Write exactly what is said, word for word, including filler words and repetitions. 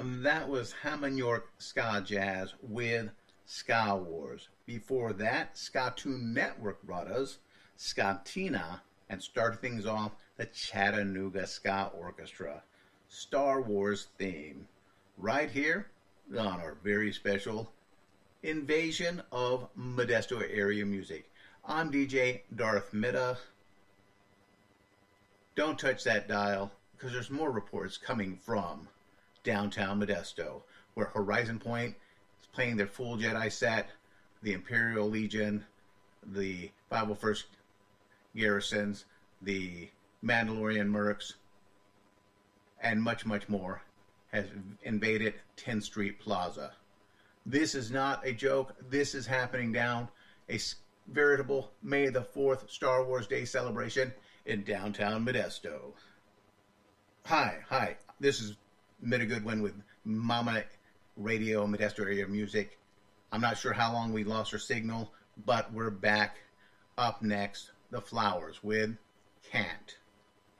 That was Hammond York Ska Jazz with Ska Wars. Before that, Ska-Tune Network brought us Skatina and started things off the Chattanooga Ska Orchestra Star Wars theme. Right here on our very special Invasion of Modesto Area Music. I'm D J Darth Mitta. Don't touch that dial because there's more reports coming from downtown Modesto, where Horizon Point is playing their full Jedi set, the Imperial Legion, the five oh first Garrisons, the Mandalorian Mercs, and much, much more has invaded tenth Street Plaza. This is not a joke. This is happening down a veritable May the fourth Star Wars Day celebration in downtown Modesto. Hi, hi. This is Mitta Goodwin with Mama Radio, Modesto Area Music. I'm not sure how long we lost our signal, but we're back. Up next, The Flowers with Can't.